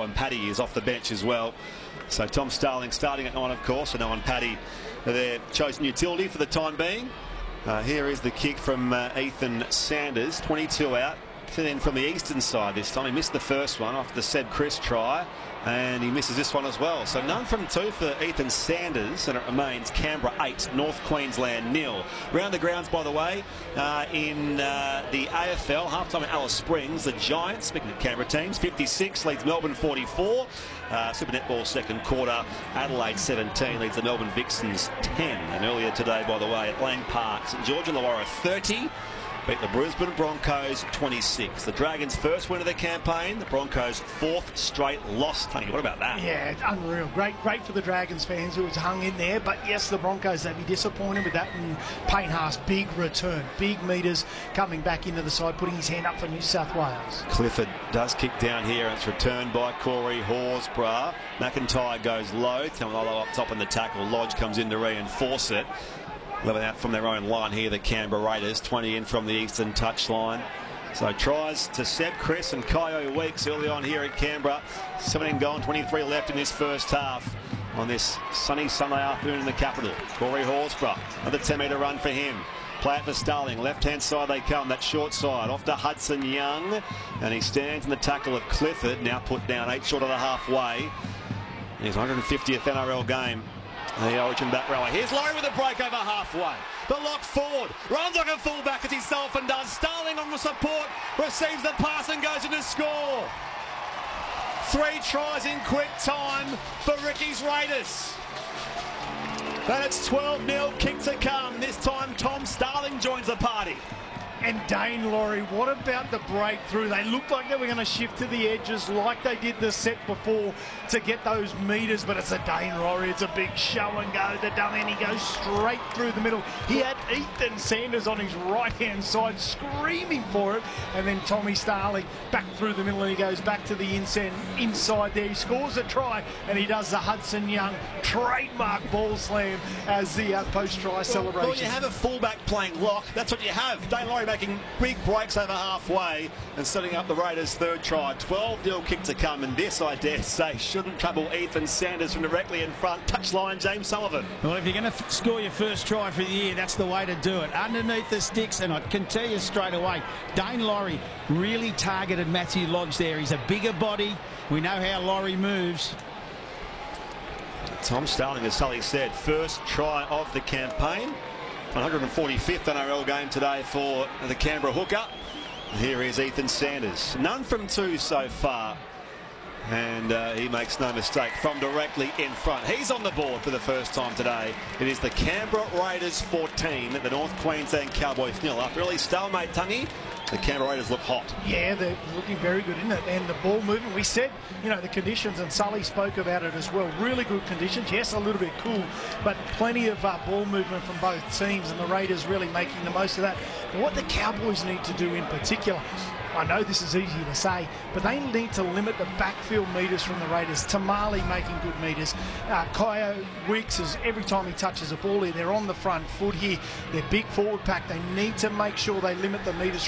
Owen Paddy is off the bench as well. So Tom Starling starting at 9, of course, and Owen Paddy their chosen utility for the time being. Here is the kick from Ethan Sanders, 22 out. Then from the eastern side this time. He missed the first one off the Seb Chris try, and he misses this one as well. So none from 2 for Ethan Sanders, and it remains Canberra 8, North Queensland 0. Round the grounds, by the way, in the AFL, halftime at Alice Springs, the Giants, speaking of Canberra teams, 56 leads Melbourne 44. Super Netball second quarter, Adelaide 17 leads the Melbourne Vixens 10. And earlier today, by the way, at Lang Park, St George Illawarra 30. Beat the Brisbane Broncos 26. The Dragons' first win of the campaign. The Broncos' 4th straight loss. Tony, what about that? Yeah, it's unreal. Great for the Dragons fans who was hung in there. But yes, the Broncos, they'd be disappointed with that. And Payne Haas, big return. Big metres coming back into the side, putting his hand up for New South Wales. Clifford does kick down here, and it's returned by Corey Horsburgh. McIntyre goes low. Tamalolo up top in the tackle. Lodge comes in to reinforce it. 11 out from their own line here, the Canberra Raiders. 20 in from the eastern touchline. So tries to Seb Chris and Kyo Weeks early on here at Canberra. 17 gone, 23 left in this first half on this sunny Sunday afternoon in the capital. Corey Horsburgh, another 10-metre run for him. Play it for Starling. Left-hand side they come. That short side off to Hudson Young. And he stands in the tackle of Clifford. Now put down 8 short of the halfway. His 150th NRL game. The Origin back rower. Here's Laurie with a break over halfway. The lock forward. Runs like a fullback as he so often does. Starling on the support. Receives the pass and goes in to score. 3 tries in quick time for Ricky's Raiders. And it's 12-0, kick to come. This time Tom Starling joins the party. And Dane Laurie, what about the breakthrough? They looked like they were going to shift to the edges like they did the set before to get those metres, but it's a Dane Laurie. It's a big show and go to dummy, and he goes straight through the middle. He had Ethan Sanders on his right-hand side screaming for it, and then Tommy Starling back through the middle, and he goes back to the inside there. He scores a try, and he does the Hudson Young trademark ball slam as the post-try celebration. Well, you have a fullback playing lock. That's what you have. Dane Laurie making big breaks over halfway and setting up the Raiders' 3rd try. 12-0 kick to come, and this, I dare say, shouldn't trouble Ethan Sanders from directly in front. Touchline, James Sullivan. Well, if you're going to score your first try for the year, that's the way to do it. Underneath the sticks, and I can tell you straight away, Dane Laurie really targeted Matthew Lodge there. He's a bigger body. We know how Laurie moves. Tom Starling, as Sully said, first try of the campaign. 145th NRL game today for the Canberra hooker. Here is Ethan Sanders. None from 2 so far. And he makes no mistake from directly in front. He's on the board for the first time today. It is the Canberra Raiders 14, the North Queensland Cowboys 0. After early stalemate, Tungy, the Canberra Raiders look hot. Yeah, they're looking very good, isn't it? And the ball movement, we said, you know, the conditions, and Sully spoke about it as well. Really good conditions. Yes, a little bit cool, but plenty of ball movement from both teams, and the Raiders really making the most of that. But what the Cowboys need to do in particular, I know this is easy to say, but they need to limit the backfield metres from the Raiders. Tamale making good metres. Kyo Weeks, is every time he touches a ball here, they're on the front foot here. They're big forward pack. They need to make sure they limit the metres